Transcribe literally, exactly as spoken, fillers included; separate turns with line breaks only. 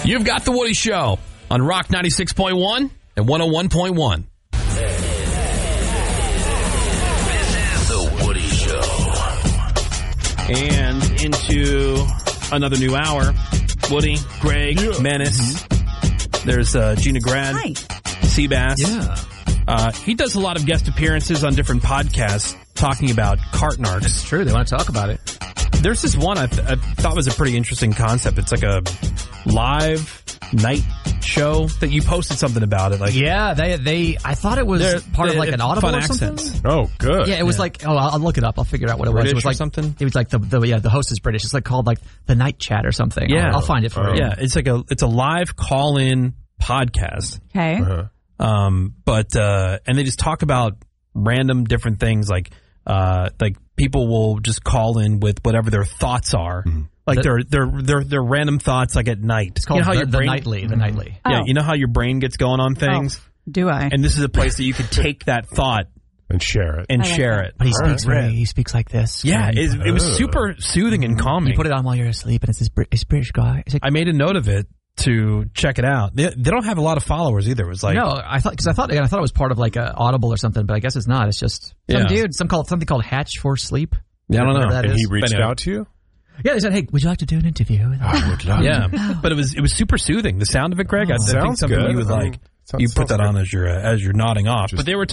You've got The Woody Show on Rock ninety-six point one and one oh one point one.
This is The Woody Show.
And into another new hour. Woody, Greg, yeah. Menace. Mm-hmm. There's uh, Gina Grad.
Hi.
Seabass.
Yeah.
Uh, he does a lot of guest appearances on different podcasts talking about cart narcs.
It's true. They want to talk about it.
There's this one I, th- I thought was a pretty interesting concept. It's like a live night show that you posted something about it. Like,
yeah, they they. I thought it was
They're-
part of
they-
like an Audible
fun
or something.
accents.
Oh, good.
Yeah, it was
Yeah.
like. Oh, I'll, I'll look it up. I'll figure out what it was.
British
It was
or
like
something?
It was like the, the yeah the host is British. It's like called like the Night Chat or something.
Yeah.
I'll, I'll find it for
Oh.
you.
Yeah, it's like a it's a live call in podcast.
Okay.
Uh-huh.
Um, but uh, and they just talk about random different things, like uh, like people will just call in with whatever their thoughts are,
Mm-hmm.
like
The-
their their their their random thoughts, like at night.
It's called
you know how
the,
your
the
brain,
Nightly. The Nightly.
yeah,
Oh.
you know how your brain gets going on things,
Do I?
and this is a place that you could take that thought
And share it.
and
I like
share
that.
it.
But he
All right,
speaks very,
right.
he speaks like this.
Yeah,
And
it, it was
Oh.
super soothing and calming.
you put it on while you're asleep, and it's this Brit- this British guy. It's like,
I made a note of it to check it out. They, they don't have a lot of followers either. It was like,
no, I thought because I thought again, I thought it was part of like a Audible or something, but I guess it's not. It's just some
Yeah.
dude, some called something called Hatch for Sleep.
yeah, I don't know.
Whatever that
And
is.
he reached
But anyway.
out to you?
Yeah, they said, "Hey, would you like to do an interview?"
I would love
Yeah, but it was it was super soothing. The sound of it, Greg. I, I think
Sounds
something
good.
you would
I mean,
like.
sounds-
You put
sounds
that
good.
on as you're uh, as you're nodding off.
Just-
but they were